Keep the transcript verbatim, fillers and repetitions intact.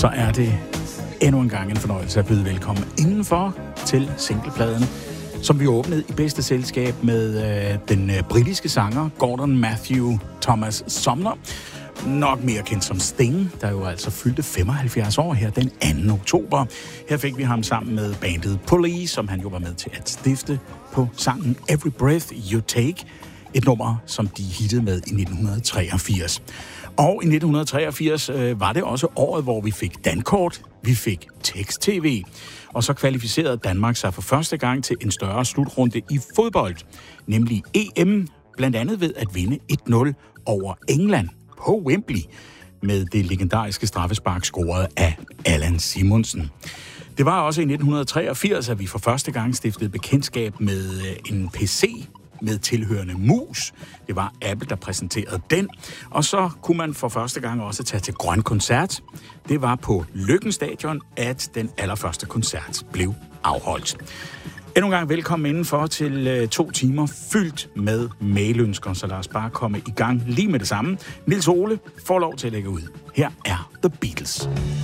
så er det endnu en gang en fornøjelse at byde velkommen indenfor til singlepladen, som vi åbnede i bedste selskab med øh, den øh, britiske sanger Gordon Matthew Thomas Sumner. Nok mere kendt som Sting, der jo altså fyldte femoghalvfjerds år her den anden oktober. Her fik vi ham sammen med bandet Police, som han jo var med til at stifte på sangen Every Breath You Take. Et nummer, som de hittede med i nitten treogfirs. Og i nitten treogfirs øh, var det også året, hvor vi fik dankort, vi fik tekst-tv, og så kvalificerede Danmark sig for første gang til en større slutrunde i fodbold, nemlig E M, blandt andet ved at vinde et nul over England på Wembley, med det legendariske straffespark scoret af Allan Simonsen. Det var også i nitten treogfirs, at vi for første gang stiftede bekendtskab med en P C med tilhørende mus. Det var Apple, der præsenterede den. Og så kunne man for første gang også tage til Grøn Koncert. Det var på Løkken Stadion, at den allerførste koncert blev afholdt. Endnu en gang velkommen indenfor til øh, to timer fyldt med mailønsker, så lad os bare komme i gang lige med det samme. Niels Ole får lov til at lægge ud. Her er The Beatles.